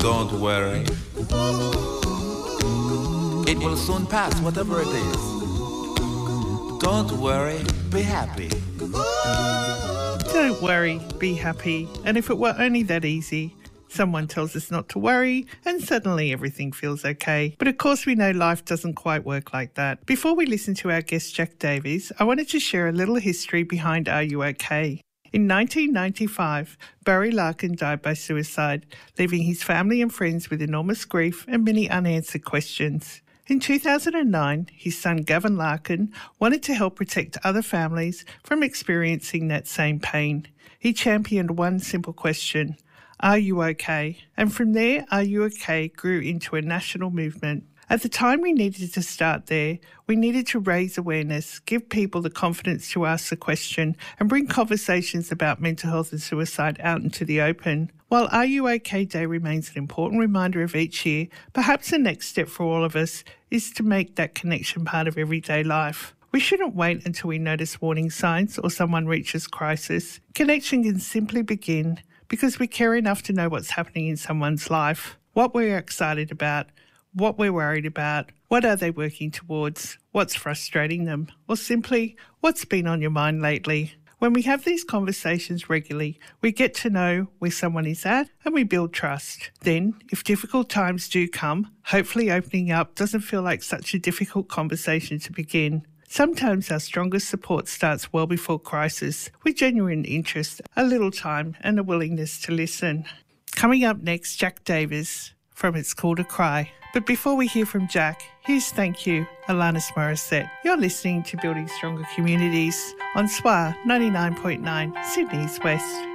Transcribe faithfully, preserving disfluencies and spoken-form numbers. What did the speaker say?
Don't worry. It will soon pass, whatever it is. Don't worry, be happy. Don't worry, be happy. And if it were only that easy, someone tells us not to worry and suddenly everything feels okay. But of course we know life doesn't quite work like that. Before we listen to our guest Jack Davies, I wanted to share a little history behind Are You OK? In nineteen ninety-five, Barry Larkin died by suicide, leaving his family and friends with enormous grief and many unanswered questions. In two thousand nine, his son Gavin Larkin wanted to help protect other families from experiencing that same pain. He championed one simple question: are you okay? And from there, Are You OK grew into a national movement. At the time, we needed to start there. We needed to raise awareness, give people the confidence to ask the question, and bring conversations about mental health and suicide out into the open. While Are You OK Day remains an important reminder of each year, perhaps the next step for all of us is to make that connection part of everyday life. We shouldn't wait until we notice warning signs or someone reaches crisis. Connection can simply begin because we care enough to know what's happening in someone's life, what we're excited about, what we're worried about, what are they working towards, what's frustrating them, or simply what's been on your mind lately. When we have these conversations regularly, we get to know where someone is at and we build trust. Then, if difficult times do come, hopefully opening up doesn't feel like such a difficult conversation to begin. Sometimes our strongest support starts well before crisis, with genuine interest, a little time and a willingness to listen. Coming up next, Jack Davies from It's Cool to Cry. But before we hear from Jack, here's Thank You, Alanis Morissette. You're listening to Building Stronger Communities on S W A ninety-nine point nine, Sydney's West.